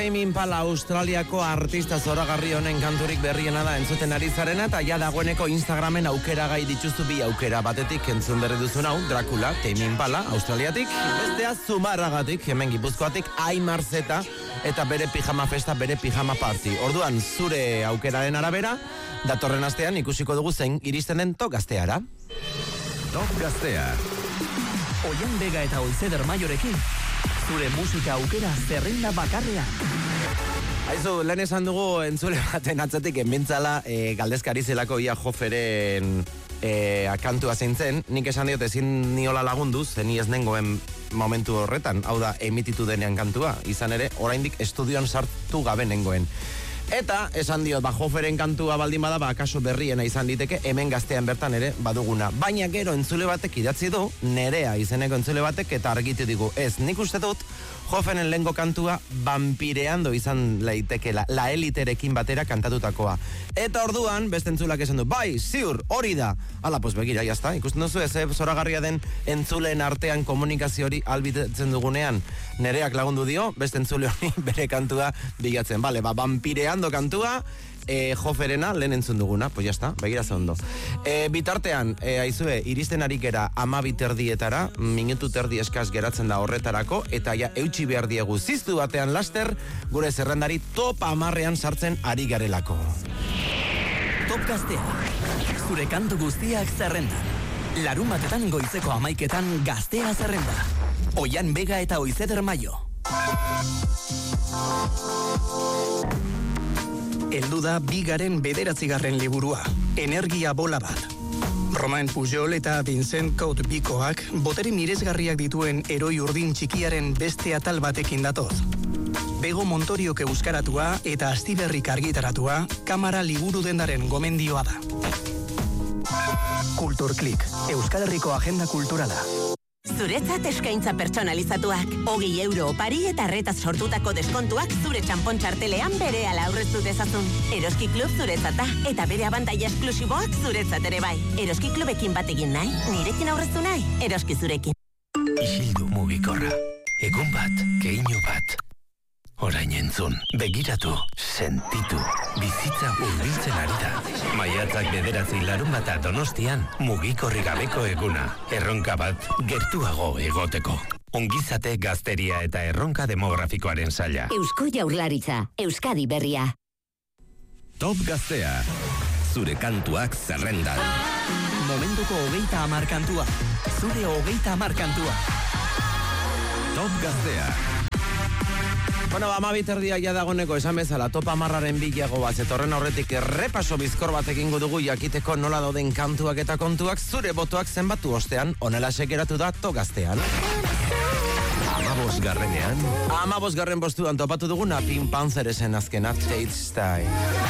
Tame Impala Australiako artista zoragarri honen kanturik berriena da entzuten ari zarena, eta ja dagoeneko Instagramen aukeragai dituzu bi aukera. Batetik entzun berri duzun hau, Dracula, Tame Impala Australiatik, bestea Zumarragatik, hemen Gipuzkoatik, Aimar Zeta, eta bere pijama festa, bere pijama party. Orduan, zure aukeraren arabera, datorren astean ikusiko dugu zein iristen den Top Gazteara. Top Gaztea. Oian Bega eta Oizeder Maiorekin, zure musika aukera zerrenda bakarrean. Aizu, lehen esan dugu entzule baten atzatik enbintzala galdezkari zelako ia Joferen kantua zeintzen. Nik esan diot ezin niola lagundu, zeni ez nengoen momentu horretan, hau da emititu denean kantua, izan ere oraindik estudioan sartu gabe nengoen. Eta esan diot, Joferen kantua baldin bada, akaso berriena izan diteke, hemen Gaztean bertan ere baduguna. Baina gero entzule batek idatzi du, Nerea izeneko entzule batek, eta argitu digu. Ez, nik uste dut, Joferen lehengo kantua vampireando izan leitekela, la eliterekin batera kantatutakoa. Eta orduan, beste entzulak esan du, bai, ziur, hori da. Ala, pues begira, jazta, ikusten duzu, ez zoragarria den entzuleen artean komunikazio hori albitzen dugunean. Nereak lagundu dio, beste entzule hori bere kantua bilatzen. Bale, vampireando kantua, Joferena lehen entzun duguna, pues ya está, begira ze ondo. Bitartean, aizue, iristen arikera 12:30, minutu terdi eskaz geratzen da horretarako, eta ja eutxi behar diegu ziztu batean laster, gure zerrendari top 10ean sartzen ari garelako. Top Gaztea, zure kantu guztiak zerrendan. Larun batetan goizeko 11etan Gaztea zerrenda. Oian Bega eta Oizeder Maio. Heldu da 9. liburua, Energia bola bat. Romain Pujol eta Vincent Cout bikoak botere miresgarriak dituen heroi urdin txikiaren beste atal batekin datoz. Bego Montoriok euskaratua eta Astiberrik argitaratua Kamara liburu dendaren gomendioa da. Kulturklik, Euskal Herriko agenda kulturala. Zuretzat eskaintza pertsonalizatuak, 20 euro opari eta arretaz sortutako deskontuak zure txampon txartelean berehala aurreztu dezazun. Eroski Klub zuretzata eta bere abantaila esklusiboak zuretzat ere bai. Eroski Klubekin bat egin nahi, nirekin aurreztu nahi, Eroski zurekin. Isildu mugikorra. Egun bat, keinu bat. Orain entzun, begiratu, sentitu, bizitza hurbiltzen ari da. Maiatzak 9 larun bata Donostian, mugikorri gabeko eguna. Erronka bat, gertuago egoteko. Ongizate, gazteria eta erronka demografikoaren saila. Eusko Jaurlaritza, Euskadi berria. Top Gaztea, zure kantuak zerrendan. Momentuko 30 kantua, zure 30 kantua. Top Gaztea. Bueno, 12:30 ja dagoneko esan bezala, top 10aren bilago bat, zetorren aurretik errepaso bizkor bat egingo dugu jakiteko nola dauden kantuak eta kontuak, zure botoak zenbatu ostean, onela sekeratu da Top Gaztean. 15. 15. postuan topatu duguna Pink Pantheresen azkena, Tate Style.